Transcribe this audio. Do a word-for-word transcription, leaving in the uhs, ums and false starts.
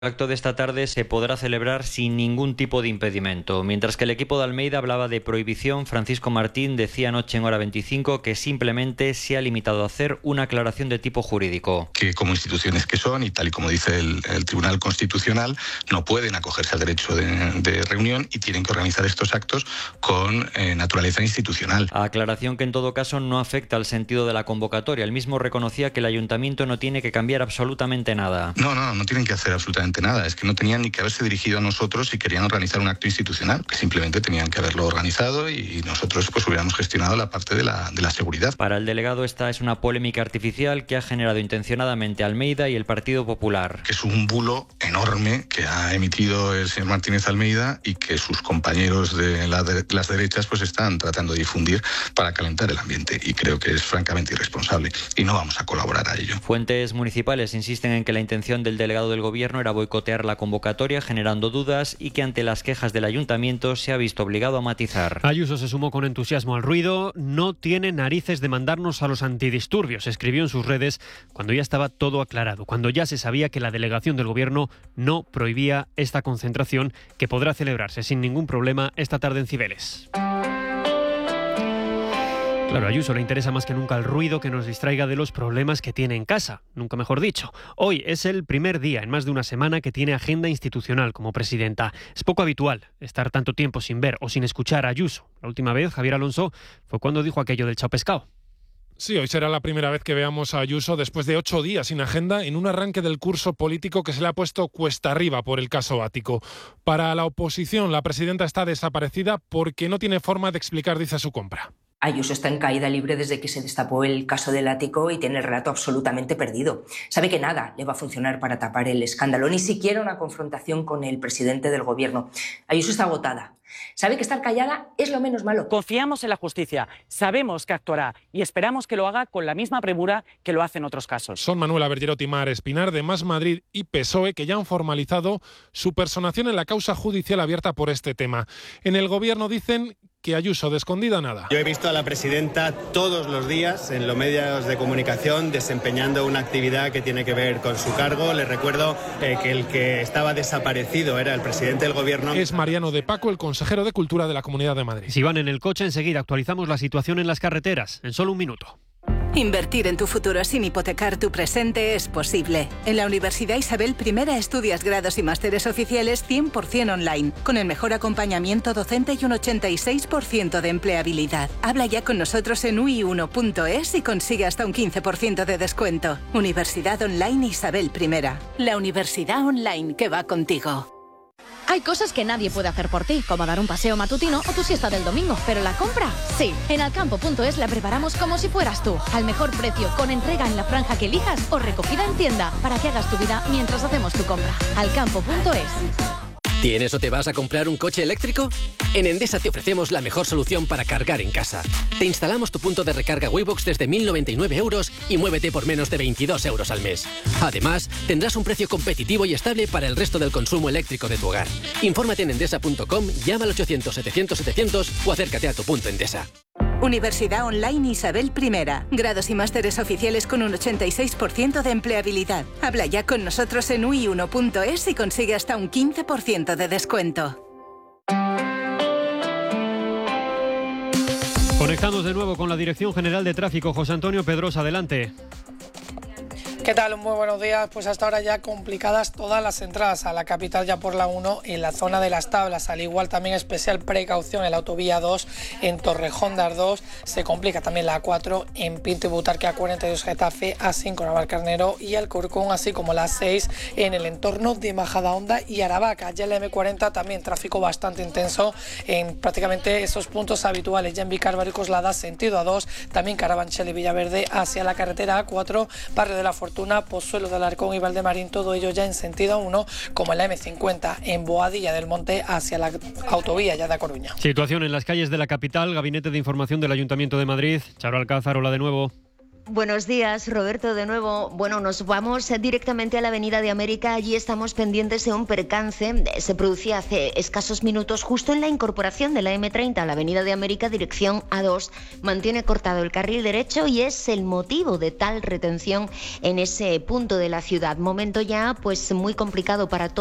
El acto de esta tarde se podrá celebrar sin ningún tipo de impedimento. Mientras que el equipo de Almeida hablaba de prohibición, Francisco Martín decía anoche en Hora veinticinco que simplemente se ha limitado a hacer una aclaración de tipo jurídico. Que como instituciones que son, y tal y como dice el, el Tribunal Constitucional, no pueden acogerse al derecho de, de reunión y tienen que organizar estos actos con eh, naturaleza institucional. Aclaración que en todo caso no afecta al sentido de la convocatoria. El mismo reconocía que el ayuntamiento no tiene que cambiar absolutamente nada. No, no, no tienen que hacer absolutamente nada, es que no tenían ni que haberse dirigido a nosotros si querían organizar un acto institucional, que simplemente tenían que haberlo organizado y nosotros pues hubiéramos gestionado la parte de la, de la seguridad. Para el delegado esta es una polémica artificial que ha generado intencionadamente Almeida y el Partido Popular. Que es un bulo enorme que ha emitido el señor Martínez Almeida y que sus compañeros de, la de las derechas pues están tratando de difundir para calentar el ambiente, y creo que es francamente irresponsable y no vamos a colaborar a ello. Fuentes municipales insisten en que la intención del delegado del gobierno era boicotear la convocatoria, generando dudas, y que ante las quejas del ayuntamiento se ha visto obligado a matizar. Ayuso se sumó con entusiasmo al ruido. No tiene narices de mandarnos a los antidisturbios, escribió en sus redes cuando ya estaba todo aclarado, cuando ya se sabía que la delegación del gobierno no prohibía esta concentración, que podrá celebrarse sin ningún problema esta tarde en Cibeles. Claro, a Ayuso le interesa más que nunca el ruido que nos distraiga de los problemas que tiene en casa, nunca mejor dicho. Hoy es el primer día en más de una semana que tiene agenda institucional como presidenta. Es poco habitual estar tanto tiempo sin ver o sin escuchar a Ayuso. La última vez, Javier Alonso, fue cuando dijo aquello del chao pescado. Sí, hoy será la primera vez que veamos a Ayuso después de ocho días sin agenda en un arranque del curso político que se le ha puesto cuesta arriba por el caso Ático. Para la oposición, la presidenta está desaparecida porque no tiene forma de explicar, dice, su compra. Ayuso está en caída libre desde que se destapó el caso del ático y tiene el relato absolutamente perdido. Sabe que nada le va a funcionar para tapar el escándalo, ni siquiera una confrontación con el presidente del gobierno. Ayuso está agotada. Sabe que estar callada es lo menos malo. Confiamos en la justicia, sabemos que actuará y esperamos que lo haga con la misma premura que lo hace en otros casos. Son Manuela Bergerot y Mar Espinar de Más Madrid y P S O E que ya han formalizado su personación en la causa judicial abierta por este tema. En el gobierno dicen que Ayuso de escondida nada. Yo he visto a la presidenta todos los días en los medios de comunicación desempeñando una actividad que tiene que ver con su cargo. Les recuerdo eh, que el que estaba desaparecido era el presidente del gobierno. Es Mariano de Paco, el consejero de Cultura de la Comunidad de Madrid. Si van en el coche, enseguida actualizamos la situación en las carreteras, en solo un minuto. Invertir en tu futuro sin hipotecar tu presente es posible. En la Universidad Isabel I estudias grados y másteres oficiales cien por ciento online, con el mejor acompañamiento docente y un ochenta y seis por ciento de empleabilidad. Habla ya con nosotros en u i uno punto es y consigue hasta un quince por ciento de descuento. Universidad Online Isabel I. La universidad online que va contigo. Hay cosas que nadie puede hacer por ti, como dar un paseo matutino o tu siesta del domingo, pero la compra, sí. En alcampo punto es la preparamos como si fueras tú, al mejor precio, con entrega en la franja que elijas o recogida en tienda, para que hagas tu vida mientras hacemos tu compra. alcampo punto es. ¿Tienes o te vas a comprar un coche eléctrico? En Endesa te ofrecemos la mejor solución para cargar en casa. Te instalamos tu punto de recarga Waybox desde mil noventa y nueve euros y muévete por menos de veintidós euros al mes. Además, tendrás un precio competitivo y estable para el resto del consumo eléctrico de tu hogar. Infórmate en endesa punto com, llama al ochocientos setecientos setecientos o acércate a tu punto Endesa. Universidad Online Isabel I. Grados y másteres oficiales con un ochenta y seis por ciento de empleabilidad. Habla ya con nosotros en u i uno punto es y consigue hasta un quince por ciento de descuento. Conectamos de nuevo con la Dirección General de Tráfico. José Antonio Pedrosa, adelante. ¿Qué tal? Muy buenos días. Pues hasta ahora ya complicadas todas las entradas a la capital ya por la uno en la zona de las Tablas. Al igual también especial precaución en la autovía dos en Torrejón de Ardoz. Se complica también la A cuatro en Pinto y Butarque, A cuarenta y dos Getafe, A cinco Navalcarnero y Alcorcón, así como la A seis en el entorno de Majadahonda y Aravaca. Ya en la M cuarenta también tráfico bastante intenso en prácticamente esos puntos habituales. Ya en Vicárvaro y Coslada, sentido A dos, también Carabanchel y Villaverde hacia la carretera A cuatro, Barrio de la Fortuna, Pozuelo de Alarcón y Valdemarín, todo ello ya en sentido uno, como en la M cincuenta en Boadilla del Monte hacia la autovía ya de A Coruña. Situación en las calles de la capital. Gabinete de Información del Ayuntamiento de Madrid. Charo Alcázar, hola de nuevo. Buenos días, Roberto, de nuevo. Bueno, nos vamos directamente a la Avenida de América. Allí estamos pendientes de un percance. Se producía hace escasos minutos justo en la incorporación de la eme treinta a la Avenida de América, dirección A dos. Mantiene cortado el carril derecho y es el motivo de tal retención en ese punto de la ciudad. Momento ya pues muy complicado para todos.